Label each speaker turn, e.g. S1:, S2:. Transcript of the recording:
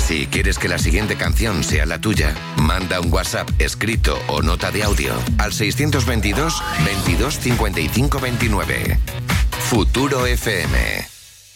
S1: Si quieres que la siguiente canción sea la tuya, manda un WhatsApp escrito o nota de audio al 622 22 55 29. Futuro FM.